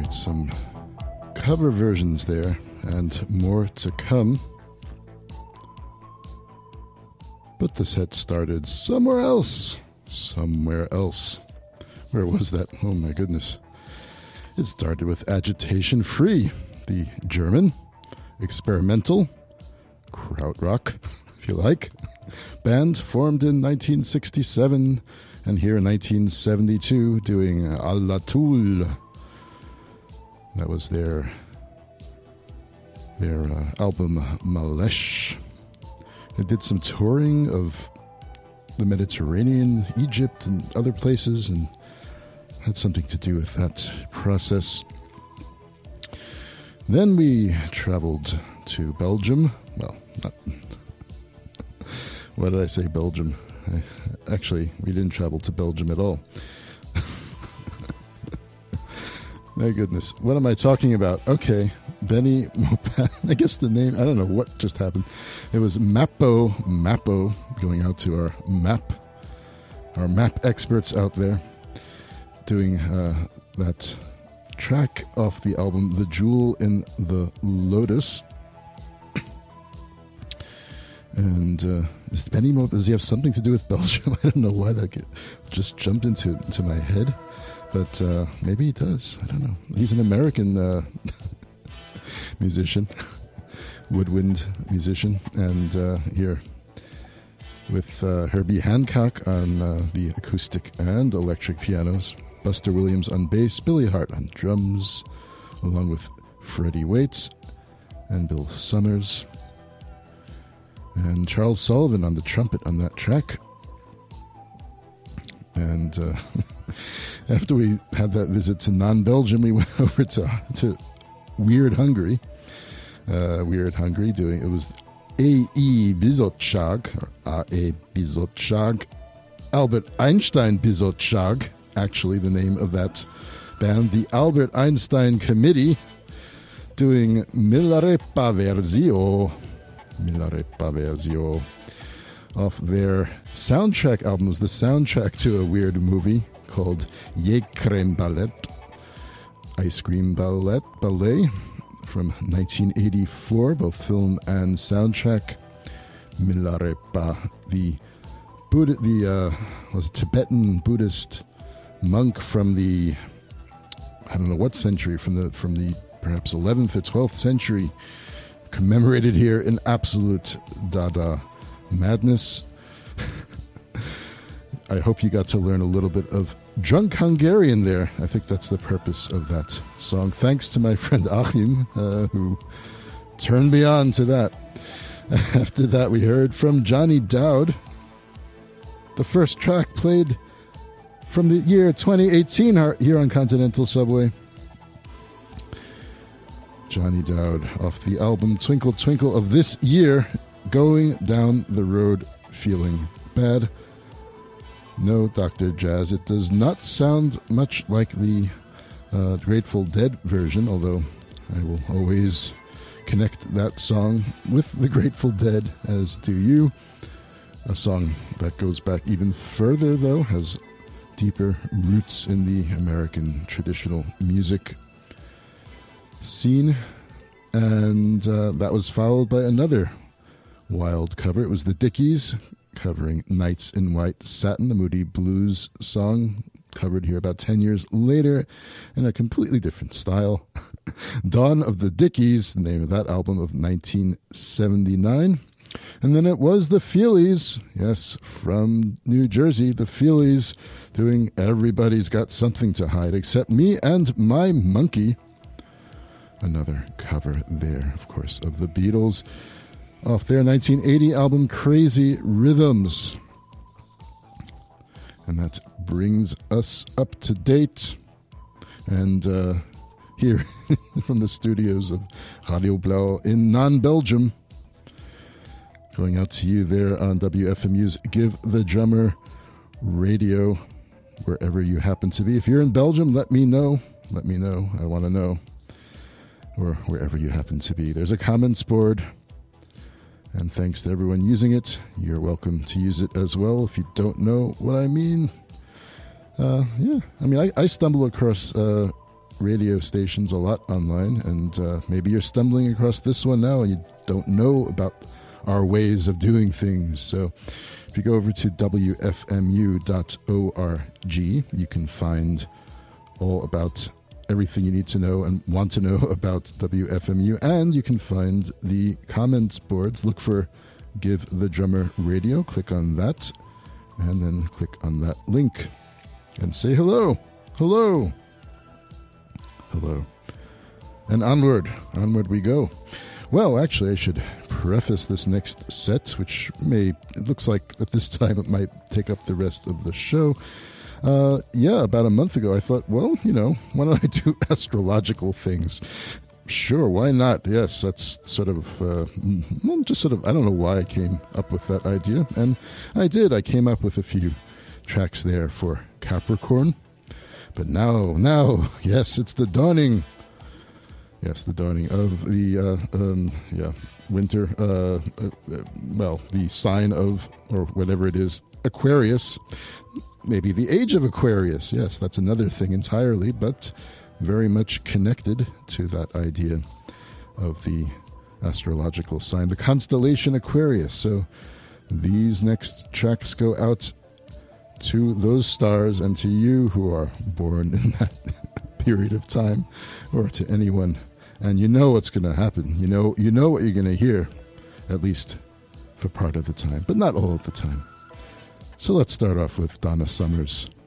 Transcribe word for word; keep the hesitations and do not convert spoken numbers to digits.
right, some cover versions there, and more to come. But the set started somewhere else. Somewhere else. Where was that? Oh my goodness. It started with Agitation Free, the German, experimental, krautrock, if you like, band formed in nineteen sixty-seven and here in nineteen seventy-two doing Alatul. That was their their uh, album Malesh. They did some touring of the Mediterranean, Egypt, and other places, and had something to do with that process. Then we traveled to Belgium. Well, not... Why did I say Belgium? I, actually, we didn't travel to Belgium at all. My goodness. What am I talking about? Okay. Benny Mopad. I guess the name, I don't know what just happened. It was Mappo, Mappo, going out to our map, our map experts out there, doing uh, that track off the album The Jewel in the Lotus. And uh, is Benny Mopad, does he have something to do with Belgium? I don't know why that get, just jumped into, into my head. But uh, maybe he does. I don't know. He's an American uh, musician, woodwind musician. And uh, here with uh, Herbie Hancock on uh, the acoustic and electric pianos, Buster Williams on bass, Billy Hart on drums, along with Freddie Waits and Bill Summers, and Charles Sullivan on the trumpet on that track. And uh, after we had that visit to non-Belgium, we went over to to Weird Hungary. Uh, Weird Hungary doing, it was A E Bizottság, or A E Bizottság, Albert Einstein Bizottság, actually the name of that band, the Albert Einstein Committee, doing Milarepa Versio, Milarepa Versio, off their soundtrack album. It was the soundtrack to a weird movie called Ye Crème Ballet, Ice Cream Ballet, Ballet, from nineteen eighty-four, both film and soundtrack. Milarepa, the Buddha, the uh, was Tibetan Buddhist monk from the, I don't know what century, from the from the perhaps eleventh or twelfth century, commemorated here in absolute Dada madness. I hope you got to learn a little bit of drunk Hungarian there. I think that's the purpose of that song. Thanks to my friend Achim, uh, who turned me on to that. After that, we heard from Johnny Dowd, the first track played from the year twenty eighteen here on Continental Subway. Johnny Dowd off the album Twinkle Twinkle of this year, Going Down the Road Feeling Bad. No, Doctor Jazz, it does not sound much like the uh, Grateful Dead version, although I will always connect that song with the Grateful Dead, as do you. A song that goes back even further, though, has deeper roots in the American traditional music scene. And uh, that was followed by another wild cover. It was the Dickies covering Nights in White Satin, the Moody Blues song, covered here about ten years later in a completely different style. Dawn of the Dickies, the name of that album of nineteen seventy-nine. And then it was the Feelies, yes, from New Jersey, the Feelies, doing Everybody's Got Something to Hide Except Me and My Monkey. Another cover there, of course, of the Beatles, off their nineteen eighty album Crazy Rhythms. And that brings us up to date. And uh, here from the studios of Radio Blau in non-Belgium, going out to you there on W F M U's Give the Drummer Radio, wherever you happen to be. If you're in Belgium, let me know. Let me know. I want to know. Or wherever you happen to be. There's a comments board. And thanks to everyone using it. You're welcome to use it as well if you don't know what I mean. Uh, yeah, I mean, I, I stumble across uh, radio stations a lot online, and uh, maybe you're stumbling across this one now and you don't know about our ways of doing things. So if you go over to W F M U dot org, you can find all about everything you need to know and want to know about W F M U, and you can find the comments boards. Look for Give the Drummer Radio, click on that, and then click on that link and say hello, hello, hello, and onward, onward we go. Well, actually, I should preface this next set, which may, it looks like at this time it might take up the rest of the show. Uh, yeah, about a month ago, I thought, well, you know, why don't I do astrological things? Sure, why not? Yes, that's sort of, uh, well, just sort of, I don't know why I came up with that idea. And I did. I came up with a few tracks there for Capricorn. But now, now, yes, it's the dawning. Yes, the dawning of the, uh, um, yeah, winter, uh, uh, well, the sign of, or whatever it is, Aquarius. Maybe the age of Aquarius. Yes, that's another thing entirely, but very much connected to that idea of the astrological sign, the constellation Aquarius. So these next tracks go out to those stars and to you who are born in that period of time, or to anyone. And you know what's going to happen. You know, you know what you're going to hear, at least for part of the time, but not all of the time. So let's start off with Donna Summers.